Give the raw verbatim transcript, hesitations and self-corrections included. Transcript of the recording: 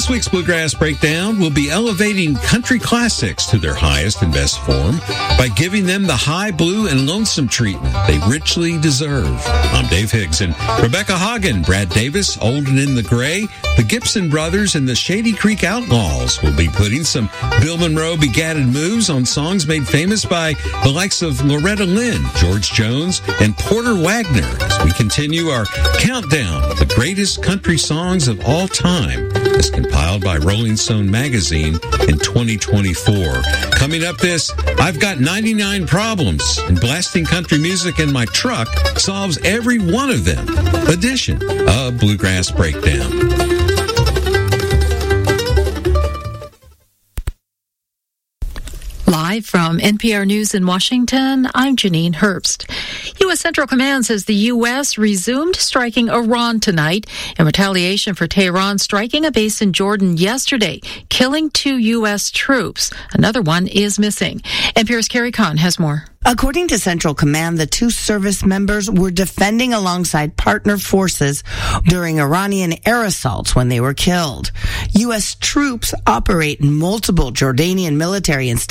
This week's Bluegrass Breakdown will be elevating country classics to their highest and best form by giving them the high blue and lonesome treatment they richly deserve. I'm Dave Higgs, and Rebecca Hagen, Brad Davis, Old and in the Gray, the Gibson Brothers, and the Shady Creek Outlaws will be putting some Bill Monroe begatted moves on songs made famous by the likes of Loretta Lynn, George Jones, and Porter Wagner as we continue our countdown of the greatest country songs of all time, as compiled by Rolling Stone magazine in twenty twenty-four. Coming up this, I've got ninety-nine problems, and blasting country music in my truck solves every one of them. Edition of Bluegrass Breakdown. Live from N P R News in Washington, I'm Janine Herbst. U S. Central Command says the U S resumed striking Iran tonight in retaliation for Tehran striking a base in Jordan yesterday, killing two U S troops. Another one is missing. N P R's Carrie Kahn has more. According to Central Command, the two service members were defending alongside partner forces during Iranian air assaults when they were killed. U S troops operate in multiple Jordanian military installations